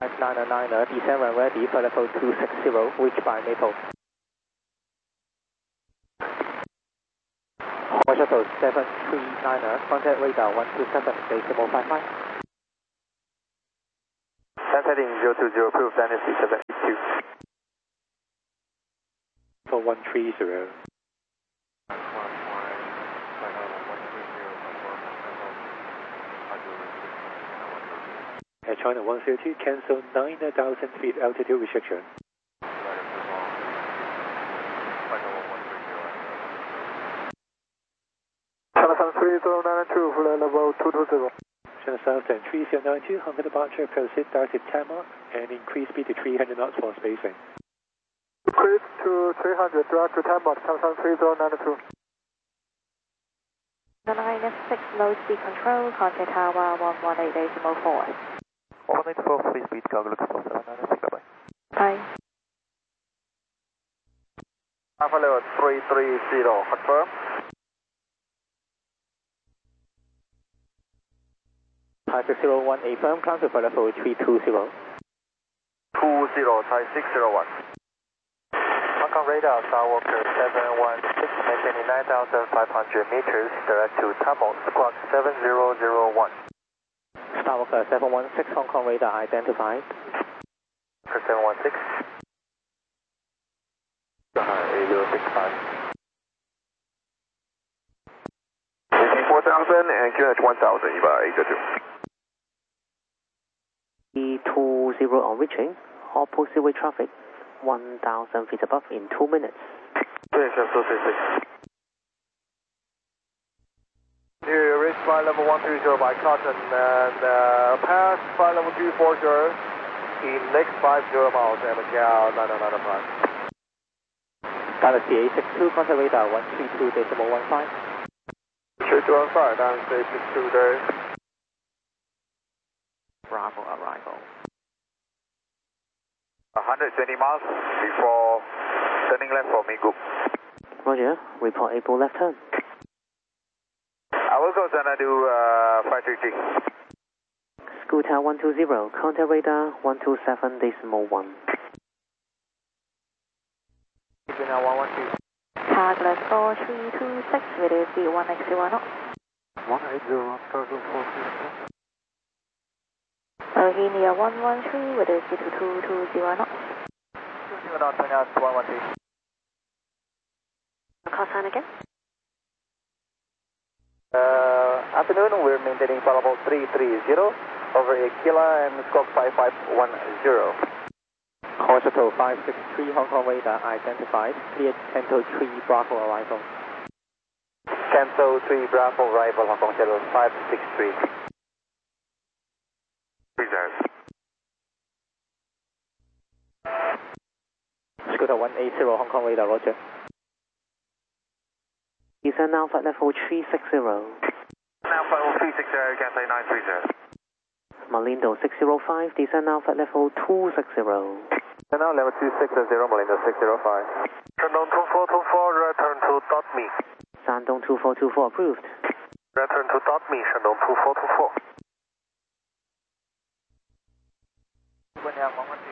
999, descend when ready for level 260, reach by Maple. Hall Shuttle 739, contact radar 127.55. That's heading 020, approved, dynasty 782. For 130. Air China 132, cancel 9,000 feet altitude restriction. China South 3092, full level 220. China South 3092, Hong Kong departure, proceed directed 10 mark and increase speed to 300 knots for spacing. Increase to 300, direct to 10 knots, China South 3092. 996, low speed control, contact tower 118.4. 184, free speed, cargo looks for 796, bye-bye. Bye. Alpha level 330, confirm. Thai 601, firm, counter for level 320. 20, Thai 601. Hong Kong radar, Skywalker 716, maintaining 9,500 meters, direct to Tamil, squawk 7001. Skywalker 716, Hong Kong radar identified. 716. 8065. Taking 4,000 and QNH 1,000, Eva 822. E20 on reaching, all positive traffic, 1,000 feet above in 2 minutes. Yes, 236. You reach flight level 130 by Cotton and pass flight level 240 in next 50 miles, Macau 9095. Galaxy A62, contact radar 132.15. 3215, Galaxy A62 there. Bravo arrival. 120 miles before turning left for Migu. Roger, report April left turn. I will go and I do 530. School Tower 120, contact radar 127.1. Now 112. Carglass 4326, video speed 180 knots. 180, cargo 436. Bohemia 113, video speed 2220 knots. 20 knots, turn out 113. Call sign again. Afternoon, we're maintaining flight level 330 over Aquila and squawk 5510. Hall Shuttle 563, Hong Kong radar identified. Cleared Canto 3 Bravo arrival. Canto 3 Bravo arrival, Hong Kong Shuttle 563. Reserve. Scooter 180, Hong Kong radar, roger. Descend now flight level 360. Now flight level 360, Cathay 930. Malindo 605, descend now flight level 260. And now level 260, Malindo 605. Shandong 2424, return to .me. Shandong 2424 approved. Return to .me, Shandong 2424.